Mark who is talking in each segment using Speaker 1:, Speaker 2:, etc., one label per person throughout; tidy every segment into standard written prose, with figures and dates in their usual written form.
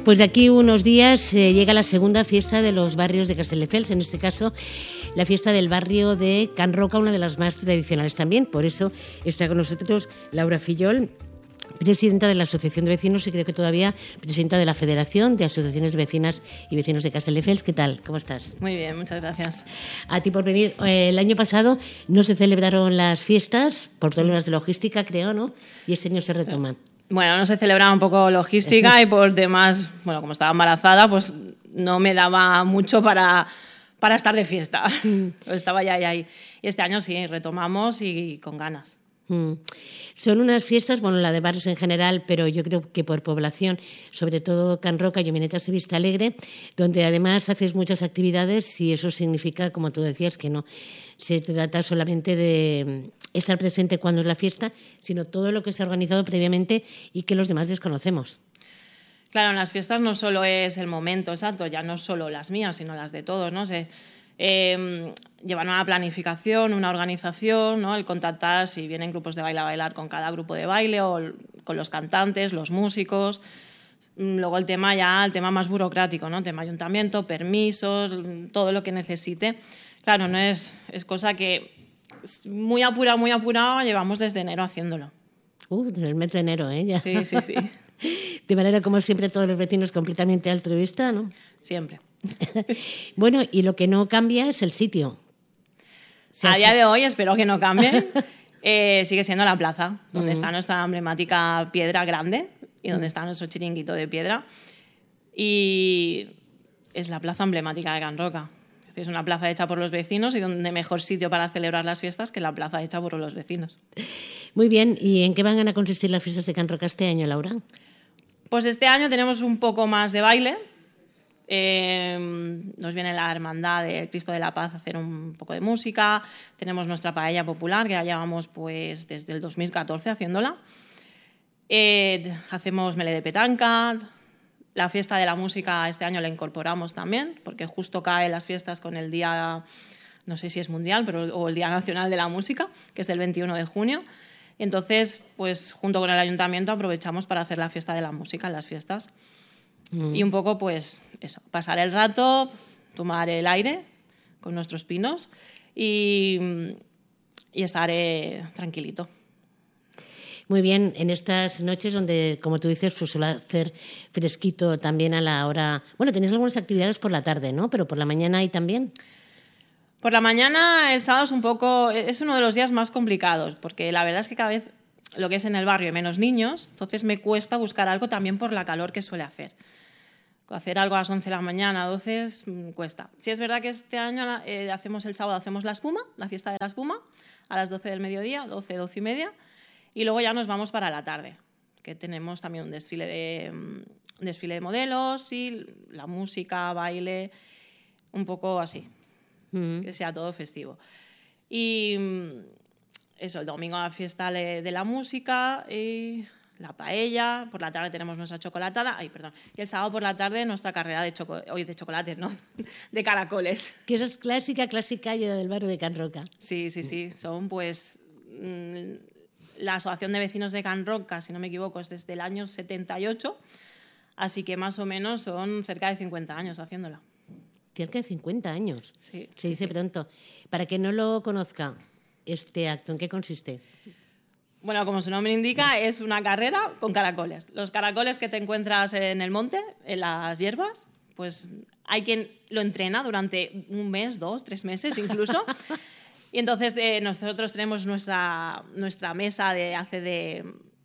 Speaker 1: Pues de aquí unos días llega la segunda fiesta de los barrios de Castelldefels, en este caso la fiesta del barrio de Can Roca, una de las más tradicionales también. Por eso está con nosotros Laura Fillol, presidenta de la Asociación de Vecinos y creo que todavía presidenta de la Federación de Asociaciones de Vecinas y Vecinos de Castelldefels. ¿Qué tal? ¿Cómo estás?
Speaker 2: Muy bien, muchas gracias.
Speaker 1: A ti por venir. El año pasado no se celebraron las fiestas por problemas de logística, creo, ¿no? Y este año se retoman.
Speaker 2: Bueno, no se celebraba un poco logística y por temas, bueno, como estaba embarazada, pues no me daba mucho para estar de fiesta. Estaba ya ahí. Y este año sí, retomamos y con ganas.
Speaker 1: Son unas fiestas, bueno, la de barrios en general, pero yo creo que por población, sobre todo Can Roca y Omenetas de Vista Alegre, donde además haces muchas actividades y eso significa, como tú decías, que no se trata solamente de estar presente cuando es la fiesta, sino todo lo que se ha organizado previamente y que los demás desconocemos.
Speaker 2: Claro, en las fiestas no solo es el momento exacto, ya no solo las mías, sino las de todos, ¿no? Llevan una planificación, una organización, ¿no? El contactar si vienen grupos de baile a bailar con cada grupo de baile o con los cantantes, los músicos. Luego el tema más burocrático, ¿no? Tema ayuntamiento, permisos, todo lo que necesite. Claro, no es cosa que muy apurado llevamos desde enero haciéndolo.
Speaker 1: En el mes de enero, ¿eh? Ya.
Speaker 2: Sí.
Speaker 1: De manera, como siempre, todos los vecinos completamente altruista, ¿no?
Speaker 2: Siempre.
Speaker 1: Bueno, y lo que no cambia es el sitio.
Speaker 2: A día de hoy espero que no cambie. Sigue siendo la plaza, donde está nuestra emblemática piedra grande y donde está nuestro chiringuito de piedra. Y es la plaza emblemática de Can Roca. Es una plaza hecha por los vecinos y donde mejor sitio para celebrar las fiestas que la plaza hecha por los vecinos.
Speaker 1: Muy bien. ¿Y en qué van a consistir las fiestas de Can Roca este año, Laura?
Speaker 2: Pues este año tenemos un poco más de baile. Nos viene la Hermandad de Cristo de la Paz a hacer un poco de música. Tenemos nuestra paella popular, que ya llevamos pues, desde el 2014 haciéndola. Hacemos melé de petanca. La fiesta de la música este año la incorporamos también, porque justo caen las fiestas con el día, no sé si es mundial, o el Día Nacional de la Música, que es el 21 de junio. Entonces, pues junto con el ayuntamiento aprovechamos para hacer la fiesta de la música en las fiestas. Y un poco, pues, eso, pasar el rato, tomar el aire con nuestros pinos y estar tranquilito.
Speaker 1: Muy bien, en estas noches donde, como tú dices, pues suele hacer fresquito también a la hora... Bueno, tenéis algunas actividades por la tarde, ¿no? Pero por la mañana hay también.
Speaker 2: Por la mañana, el sábado es uno de los días más complicados, porque la verdad es que cada vez lo que es en el barrio hay menos niños, entonces me cuesta buscar algo también por la calor que suele hacer. Hacer algo a las 11 de la mañana, 12, cuesta. Sí es verdad que este año hacemos el sábado, hacemos la espuma, la fiesta de la espuma, a las 12 del mediodía, 12 y media, y luego ya nos vamos para la tarde, que tenemos también un desfile de modelos y la música, baile, un poco así, que sea todo festivo. Y eso, el domingo la fiesta de la música y la paella, por la tarde tenemos nuestra chocolatada, y el sábado por la tarde nuestra carrera de chocolates, ¿no? De caracoles.
Speaker 1: Que esa es clásica ya del barrio de Can Roca.
Speaker 2: Sí, son pues la Asociación de Vecinos de Can Roca, si no me equivoco, es desde el año 78, así que más o menos son cerca de 50 años haciéndola.
Speaker 1: Cerca de 50 años.
Speaker 2: Sí.
Speaker 1: Se dice pronto. Para quien no lo conozca, este acto, ¿en qué consiste?
Speaker 2: Bueno, como su nombre indica, es una carrera con caracoles. Los caracoles que te encuentras en el monte, en las hierbas, pues hay quien lo entrena durante un mes, 2, 3 meses incluso. Y entonces nosotros tenemos nuestra mesa de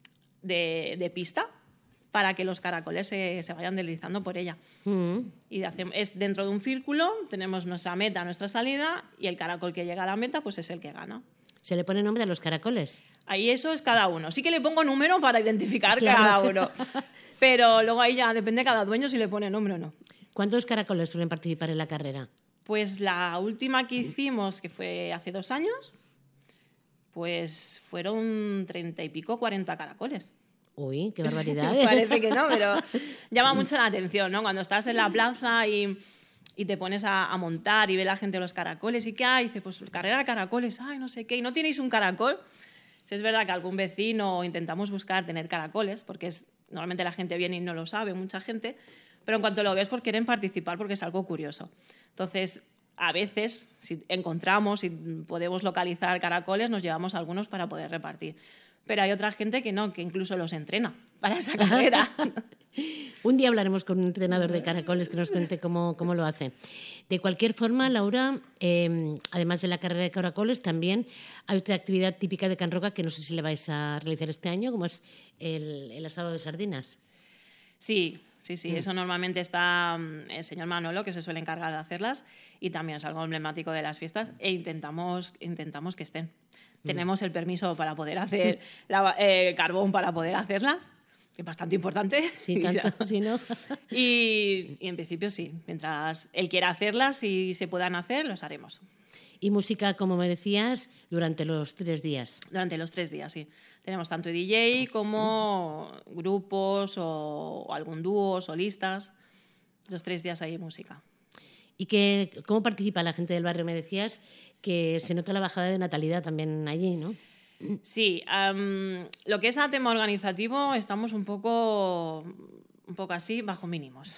Speaker 2: pista para que los caracoles se vayan deslizando por ella. Y es dentro de un círculo, tenemos nuestra meta, nuestra salida, y el caracol que llega a la meta pues es el que gana.
Speaker 1: ¿Se le pone nombre a los caracoles?
Speaker 2: Ahí eso es cada uno. Sí que le pongo número para identificar cada uno. Pero luego ahí ya depende de cada dueño si le pone nombre o no.
Speaker 1: ¿Cuántos caracoles suelen participar en la carrera?
Speaker 2: Pues la última que hicimos, que fue hace 2 años, pues fueron 30 y pico, 40 caracoles.
Speaker 1: Uy, qué barbaridad.
Speaker 2: Parece que no, pero llama mucho la atención, ¿no? Cuando estás en la plaza y te pones a montar y ve la gente los caracoles. ¿Y qué hay? Dice, pues carrera de caracoles. Ay, no sé qué. ¿Y no tenéis un caracol? Si es verdad que algún vecino intentamos buscar tener caracoles, porque normalmente la gente viene y no lo sabe, mucha gente, pero en cuanto lo ves, pues quieren participar porque es algo curioso. Entonces, a veces, si encontramos, si podemos localizar caracoles, nos llevamos algunos para poder repartir. Pero hay otra gente que no, que incluso los entrena para esa carrera.
Speaker 1: Un día hablaremos con un entrenador de caracoles que nos cuente cómo lo hace. De cualquier forma, Laura, además de la carrera de caracoles, también hay otra actividad típica de Can Roca que no sé si le vais a realizar este año, como es el asado de sardinas.
Speaker 2: Sí. Eso normalmente está el señor Manolo, que se suele encargar de hacerlas, y también es algo emblemático de las fiestas, e intentamos que estén. Tenemos el permiso para poder hacer carbón para poder hacerlas, que es bastante importante.
Speaker 1: Sí, tanto, sí, ¿no?
Speaker 2: Y en principio sí, mientras él quiera hacerlas y se puedan hacer, los haremos.
Speaker 1: Y música, como me decías, durante los 3 días.
Speaker 2: Durante los 3 días, sí. Tenemos tanto DJ como grupos o algún dúo, solistas. Los 3 días hay música.
Speaker 1: ¿Y cómo participa la gente del barrio? Me decías que se nota la bajada de natalidad también allí, ¿no?
Speaker 2: Sí, lo que es a tema organizativo estamos un poco así, bajo mínimos.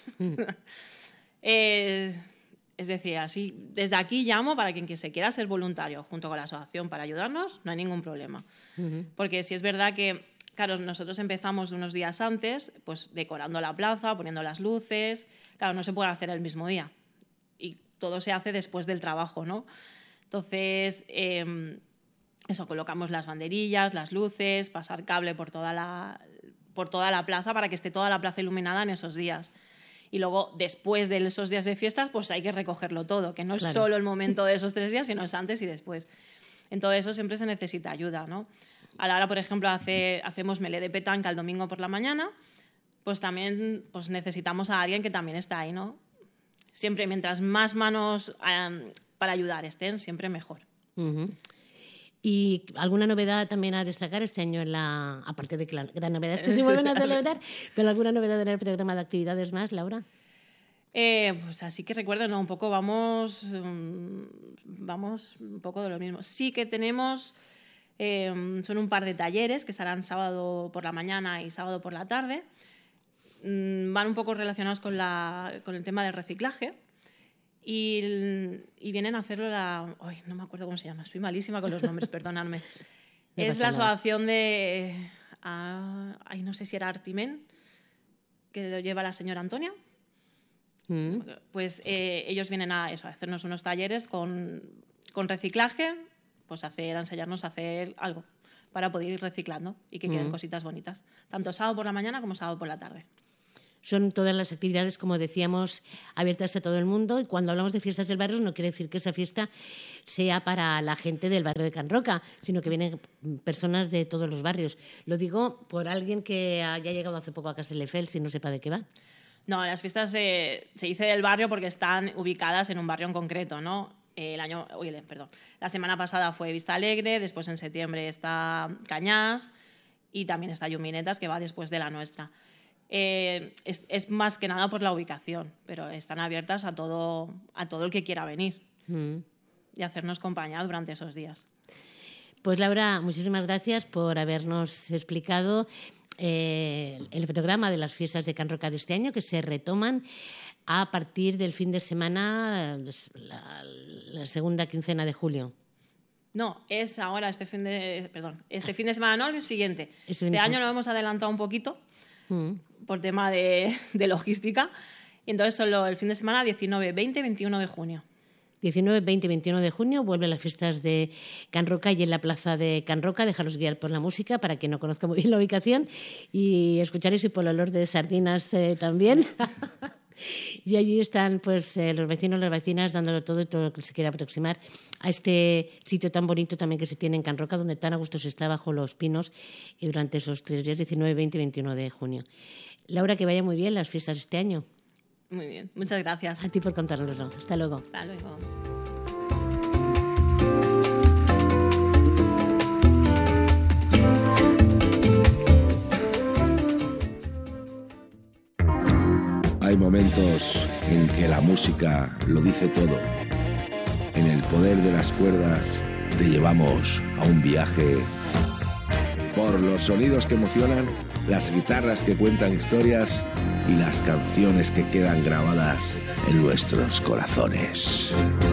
Speaker 2: Es decir, así, desde aquí llamo para quien se quiera ser voluntario junto con la asociación para ayudarnos, no hay ningún problema. Porque si es verdad que, claro, nosotros empezamos unos días antes, pues decorando la plaza, poniendo las luces, claro, no se puede hacer el mismo día y todo se hace después del trabajo, ¿no? Entonces, eso, colocamos las banderillas, las luces, pasar cable por toda la plaza para que esté toda la plaza iluminada en esos días. Y luego, después de esos días de fiestas, pues hay que recogerlo todo, que no es solo el momento de esos 3 días, sino es antes y después. En todo eso siempre se necesita ayuda, ¿no? A la hora, por ejemplo, hacemos melé de petanca el domingo por la mañana, pues también pues necesitamos a alguien que también está ahí, ¿no? Siempre, mientras más manos para ayudar estén, siempre mejor.
Speaker 1: ¿Y alguna novedad también a destacar este año aparte de que la gran novedad es que se vuelven a celebrar, pero alguna novedad en el programa de actividades más, Laura?
Speaker 2: Pues así que recuerdo, no, un poco vamos un poco de lo mismo. Sí que tenemos, son un par de talleres que serán sábado por la mañana y sábado por la tarde. Van un poco relacionados con el tema del reciclaje. Y vienen a hacerlo Ay, no me acuerdo cómo se llama, soy malísima con los nombres, perdonadme. Es la asociación de... no sé si era Artimen, que lo lleva la señora Antonia. Pues ellos vienen a hacernos unos talleres con reciclaje, pues a enseñarnos a hacer algo para poder ir reciclando y que queden cositas bonitas, tanto sábado por la mañana como sábado por la tarde.
Speaker 1: Son todas las actividades, como decíamos, abiertas a todo el mundo, y cuando hablamos de fiestas del barrio no quiere decir que esa fiesta sea para la gente del barrio de Can Roca, sino que vienen personas de todos los barrios. Lo digo por alguien que haya llegado hace poco a Castelldefels y no sepa de qué va.
Speaker 2: No, las fiestas se dice del barrio porque están ubicadas en un barrio en concreto, ¿no? La semana pasada fue Vista Alegre, después en septiembre está Cañas y también está Lluminetas, que va después de la nuestra. Es más que nada por la ubicación, pero están abiertas a todo el que quiera venir y hacernos compañía durante esos días.
Speaker 1: Pues Laura, muchísimas gracias por habernos explicado el programa de las fiestas de Can Roca de este año, que se retoman a partir del fin de semana, la segunda quincena de julio.
Speaker 2: No, es ahora este fin de semana, no, el siguiente. Este año lo hemos adelantado un poquito por tema de logística, y entonces solo el fin de semana 19, 20, 21 de junio.
Speaker 1: 19, 20 y 21 de junio vuelven las fiestas de Can Roca, y en la plaza de Can Roca, dejaros guiar por la música para quien no conozca muy bien la ubicación, y escucharéis y por el olor de sardinas también. Y allí están pues los vecinos, las vecinas dándolo todo y todo lo que se quiera aproximar a este sitio tan bonito también que se tiene en Can Roca, donde tan a gusto se está bajo los pinos, y durante esos 3 días, 19, 20 y 21 de junio. Laura, que vaya muy bien las fiestas este año.
Speaker 2: Muy bien, muchas gracias.
Speaker 1: A ti por contárnoslo. Hasta luego.
Speaker 2: Hasta luego.
Speaker 3: Hay momentos en que la música lo dice todo. En el poder de las cuerdas te llevamos a un viaje por los sonidos que emocionan las guitarras que cuentan historias y las canciones que quedan grabadas en nuestros corazones.